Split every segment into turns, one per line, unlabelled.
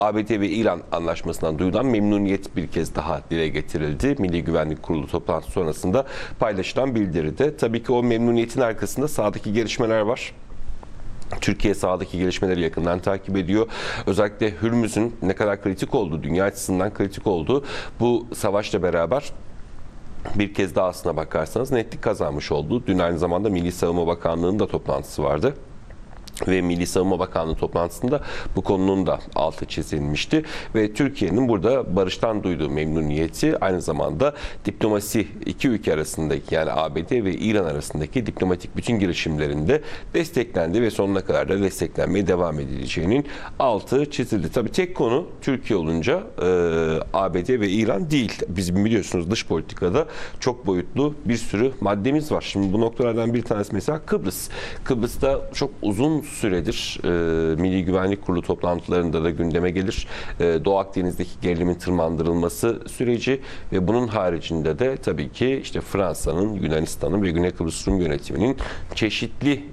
ABD ve İran anlaşmasından duyulan memnuniyet bir kez daha dile getirildi. Milli Güvenlik Kurulu toplantısı sonrasında paylaşılan bildiride. Tabii ki o memnuniyetin arkasında sahadaki gelişmeler var. Türkiye sahadaki gelişmeleri yakından takip ediyor. Özellikle Hürmüz'ün ne kadar kritik olduğu, dünya açısından kritik olduğu bu savaşla beraber bir kez daha aslına bakarsanız netlik kazanmış oldu. Dün aynı zamanda Milli Savunma Bakanlığı'nın da toplantısı vardı. Ve Milli Savunma Bakanlığı toplantısında bu konunun da altı çizilmişti. Ve Türkiye'nin burada barıştan duyduğu memnuniyeti aynı zamanda diplomasi iki ülke arasındaki, yani ABD ve İran arasındaki diplomatik bütün girişimlerinde desteklendi ve sonuna kadar da desteklenmeye devam edileceğinin altı çizildi. Tabii tek konu Türkiye olunca ABD ve İran değil. Bizim biliyorsunuz dış politikada çok boyutlu bir sürü maddemiz var. Şimdi bu noktalardan bir tanesi mesela Kıbrıs. Kıbrıs'ta çok uzun süredir Milli Güvenlik Kurulu toplantılarında da gündeme gelir. Doğu Akdeniz'deki gerilimin tırmandırılması süreci ve bunun haricinde de tabii ki işte Fransa'nın, Yunanistan'ın ve Güney Kıbrıs Rum yönetiminin çeşitli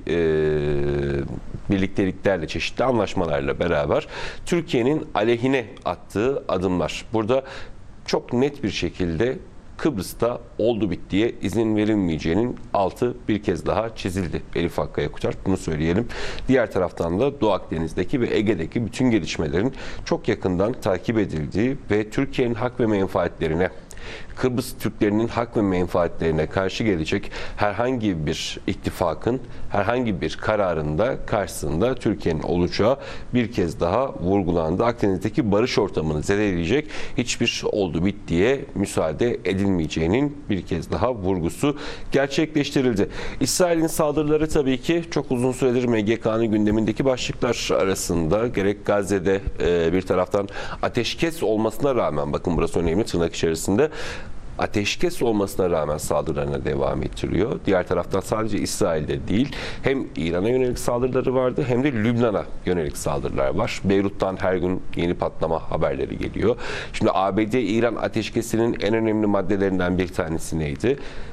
birlikteliklerle, çeşitli anlaşmalarla beraber Türkiye'nin aleyhine attığı adımlar. Burada çok net bir şekilde Kıbrıs'ta oldu bittiye izin verilmeyeceğinin altı bir kez daha çizildi. Elif Hakkı Yakutar, bunu söyleyelim. Diğer taraftan da Doğu Akdeniz'deki ve Ege'deki bütün gelişmelerin çok yakından takip edildiği ve Türkiye'nin hak ve menfaatlerine, Kıbrıs Türklerinin hak ve menfaatlerine karşı gelecek herhangi bir ittifakın, herhangi bir kararında karşısında Türkiye'nin olacağı bir kez daha vurgulandı. Akdeniz'deki barış ortamını zedeleyecek hiçbir oldu bittiye müsaade edilmeyeceğinin bir kez daha vurgusu gerçekleştirildi. İsrail'in saldırıları tabii ki çok uzun süredir MGK'nın gündemindeki başlıklar arasında. Gerek Gazze'de bir taraftan ateşkes olmasına rağmen, bakın burası önemli tırnak içerisinde, ateşkes olmasına rağmen saldırılarına devam ettiriyor. Diğer taraftan sadece İsrail'de değil, hem İran'a yönelik saldırıları vardı hem de Lübnan'a yönelik saldırılar var. Beyrut'tan her gün yeni patlama haberleri geliyor. Şimdi ABD-İran ateşkesinin en önemli maddelerinden bir tanesi neydi?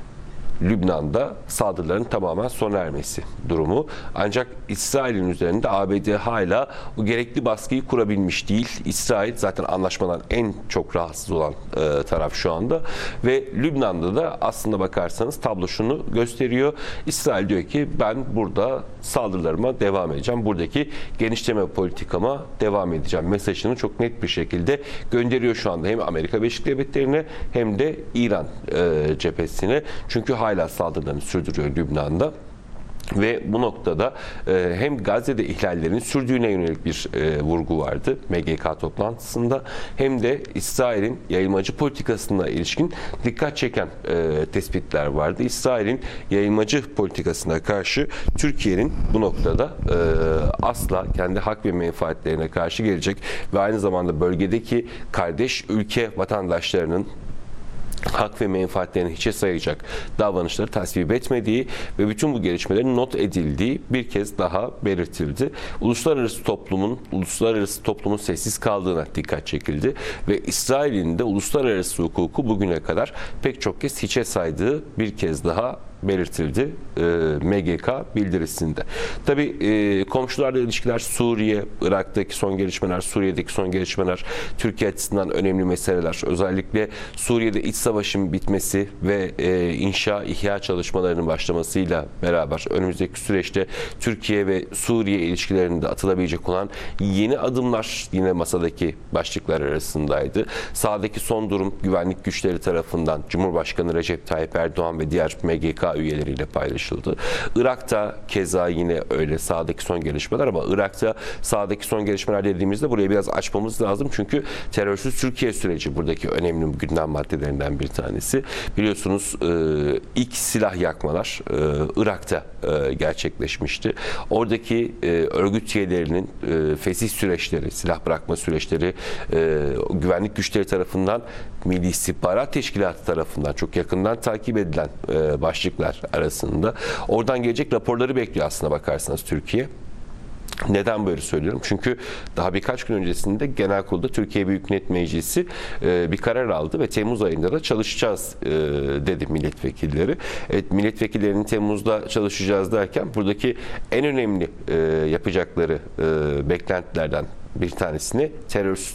Lübnan'da saldırıların tamamen sona ermesi durumu. Ancak İsrail'in üzerinde ABD hala o gerekli baskıyı kurabilmiş değil. İsrail zaten anlaşmadan en çok rahatsız olan taraf şu anda ve Lübnan'da da aslında bakarsanız tablo şunu gösteriyor. İsrail diyor ki ben burada saldırılarıma devam edeceğim. Buradaki genişleme politikama devam edeceğim mesajını çok net bir şekilde gönderiyor şu anda hem Amerika Birleşik Devletleri'ne hem de İran cephesine. Çünkü hala saldırılarını sürdürüyor Lübnan'da. Ve bu noktada hem Gazze'de ihlallerin sürdüğüne yönelik bir vurgu vardı MGK toplantısında, hem de İsrail'in yayılmacı politikasına ilişkin dikkat çeken tespitler vardı. İsrail'in yayılmacı politikasına karşı Türkiye'nin bu noktada asla kendi hak ve menfaatlerine karşı gelecek ve aynı zamanda bölgedeki kardeş ülke vatandaşlarının hak ve menfaatlerini hiçe sayacak davranışları tasvip etmediği ve bütün bu gelişmelerin not edildiği bir kez daha belirtildi. Uluslararası toplumun sessiz kaldığına dikkat çekildi ve İsrail'in de uluslararası hukuku bugüne kadar pek çok kez hiçe saydığı bir kez daha belirtildi MGK bildirisinde. Tabii komşularla ilişkiler, Suriye, Irak'taki son gelişmeler, Suriye'deki son gelişmeler Türkiye açısından önemli meseleler. Özellikle Suriye'de iç savaşın bitmesi ve ihya çalışmalarının başlamasıyla beraber önümüzdeki süreçte Türkiye ve Suriye ilişkilerinde atılabilecek olan yeni adımlar yine masadaki başlıklar arasındaydı. Sahadaki son durum güvenlik güçleri tarafından Cumhurbaşkanı Recep Tayyip Erdoğan ve diğer MGK üyeleriyle paylaşıldı. Irak'ta keza yine öyle sahadaki son gelişmeler, ama Irak'ta sahadaki son gelişmeler dediğimizde burayı biraz açmamız lazım. Çünkü terörsüz Türkiye süreci buradaki önemli gündem maddelerinden bir tanesi. Biliyorsunuz ilk silah yakmalar Irak'ta gerçekleşmişti. Oradaki örgüt üyelerinin fesih süreçleri, silah bırakma süreçleri güvenlik güçleri tarafından, Milli İstihbarat Teşkilatı tarafından çok yakından takip edilen başlıklar arasında. Oradan gelecek raporları bekliyor aslına bakarsanız Türkiye. Neden böyle söylüyorum? Çünkü daha birkaç gün öncesinde Genel Kurul'da Türkiye Büyük Millet Meclisi bir karar aldı ve Temmuz ayında da çalışacağız dedi milletvekilleri. Evet, milletvekillerinin Temmuz'da çalışacağız derken buradaki en önemli yapacakları beklentilerden bir tanesini terörist